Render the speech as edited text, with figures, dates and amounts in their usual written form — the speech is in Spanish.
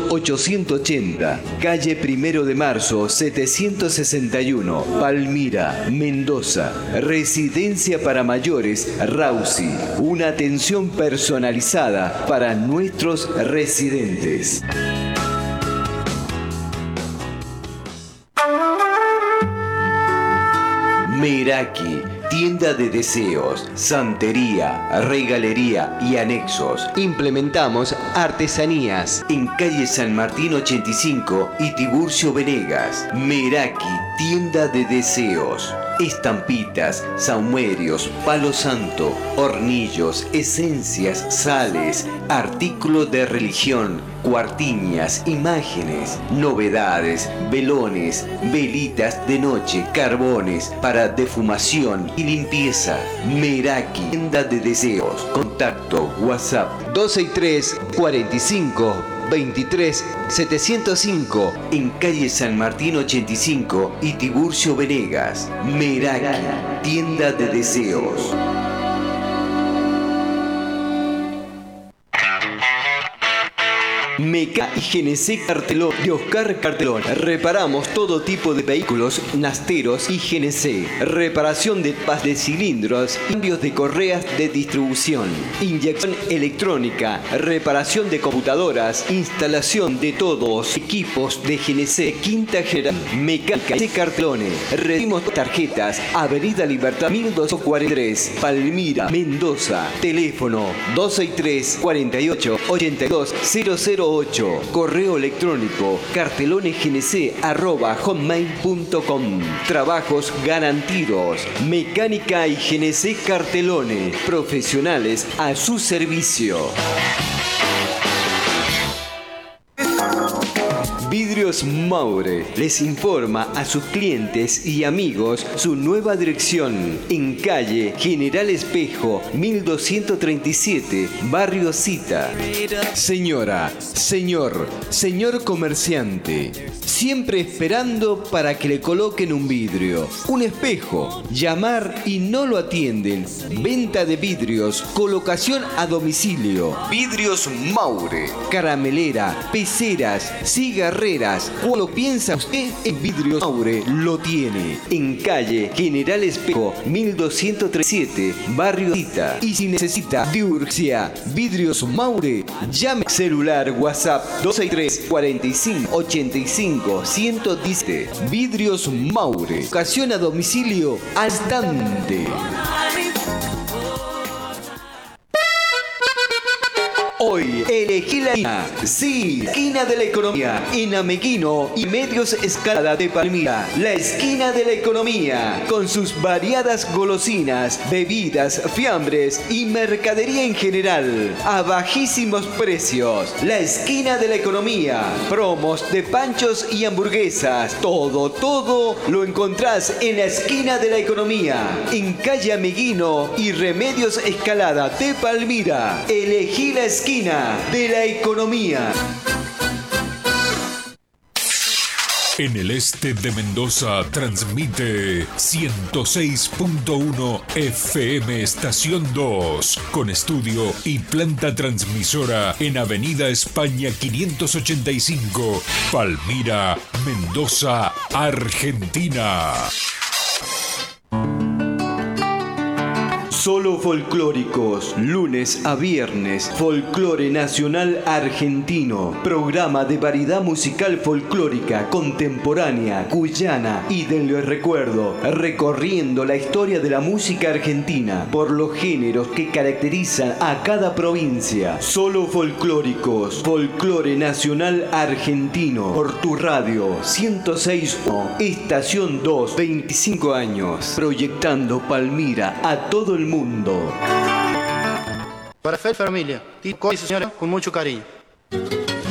2880, calle 1 de Marzo 761, Palmira, Mendoza. Residencia para mayores Rausi, una atención personalizada para nuestros residentes. Meraki, tienda de deseos, santería, regalería y anexos. Implementamos artesanías en calle San Martín 85 y Tiburcio Venegas. Meraki, tienda de deseos. Estampitas, saumerios, palo santo, hornillos, esencias, sales, artículos de religión, cuartiñas, imágenes, novedades, velones, velitas de noche, carbones para defumación y limpieza. Meraki, tienda de deseos. Contacto WhatsApp 263 45 23 705 en calle San Martín 85 y Tiburcio Venegas. Meraki, tienda de deseos. Meca y GNC Cartelón de Oscar Cartelón. Reparamos todo tipo de vehículos, nasteros y GNC. Reparación de pas de cilindros, cambios de correas de distribución, inyección electrónica, reparación de computadoras, instalación de todos equipos de GNC. Quinta General Mecánica de Cartelones. Recibimos tarjetas. Avenida Libertad 1243, Palmira, Mendoza. Teléfono 263 48 82 008. Correo electrónico cartelonesgnc@hotmail.com. Trabajos garantidos. Mecánica y GNC Cartelones. Profesionales a su servicio. Vidrios Maure les informa a sus clientes y amigos su nueva dirección en calle General Espejo 1237, Barrio Cita. Señora, señor comerciante, siempre esperando para que le coloquen un vidrio, un espejo, llamar y no lo atienden. Venta de vidrios, colocación a domicilio. Vidrios Maure, caramelera, peceras, cigarreras. ¿Cuándo piensa usted en Vidrios Maure? Lo tiene en calle General Espejo 1237, Barrio Cita. Y si necesita de urgencia Vidrios Maure, llame. Celular WhatsApp 263 45 85 117. Vidrios Maure, ocasión a domicilio al instante. Hoy elegí la esquina, sí, esquina de la economía, en Ameguino y Medios Escalada de Palmira. La esquina de la economía, con sus variadas golosinas, bebidas, fiambres y mercadería en general, a bajísimos precios. La esquina de la economía, promos de panchos y hamburguesas, todo lo encontrás en la esquina de la economía, en calle Ameguino y Remedios Escalada de Palmira. Elegí la esquina de la economía. En el este de Mendoza transmite 106.1 FM Estación 2, con estudio y planta transmisora en Avenida España 585, Palmira, Mendoza, Argentina. Solo folclóricos, lunes a viernes, folclore nacional argentino, programa de variedad musical folclórica, contemporánea, cuyana y del recuerdo, recorriendo la historia de la música argentina por los géneros que caracterizan a cada provincia. Solo folclóricos, folclore nacional argentino, por tu radio 106.1, Estación 2, 25 años, proyectando Palmira a todo el mundo. Para Fel Familia, señora, con mucho cariño.